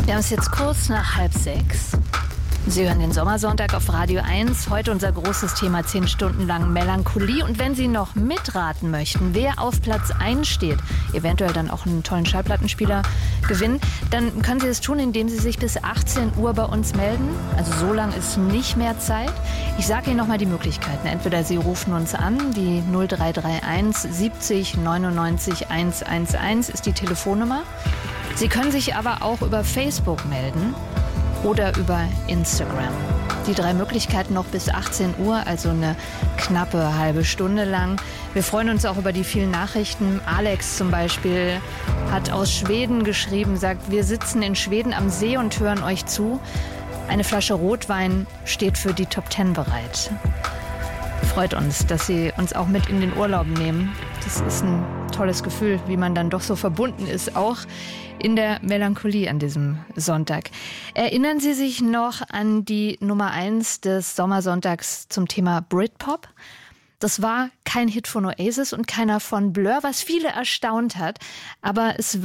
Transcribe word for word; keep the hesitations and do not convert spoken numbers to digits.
Wir haben es jetzt kurz nach halb sechs. Sie hören den Sommersonntag auf Radio eins. Heute unser großes Thema, zehn Stunden lang Melancholie. Und wenn Sie noch mitraten möchten, wer auf Platz eins steht, eventuell dann auch einen tollen Schallplattenspieler gewinnen, dann können Sie es tun, indem Sie sich bis achtzehn Uhr bei uns melden. Also so lang ist nicht mehr Zeit. Ich sage Ihnen nochmal die Möglichkeiten. Entweder Sie rufen uns an, die null drei drei eins siebzig neunundneunzig hundertelf ist die Telefonnummer. Sie können sich aber auch über Facebook melden oder über Instagram. Die drei Möglichkeiten noch bis achtzehn Uhr, also eine knappe halbe Stunde lang. Wir freuen uns auch über die vielen Nachrichten. Alex zum Beispiel hat aus Schweden geschrieben, sagt, wir sitzen in Schweden am See und hören euch zu. Eine Flasche Rotwein steht für die Top Ten bereit. Freut uns, dass Sie uns auch mit in den Urlaub nehmen. Das ist ein tolles Gefühl, wie man dann doch so verbunden ist, auch in der Melancholie an diesem Sonntag. Erinnern Sie sich noch an die Nummer eins des Sommersonntags zum Thema Britpop? Das war kein Hit von Oasis und keiner von Blur, was viele erstaunt hat. Aber es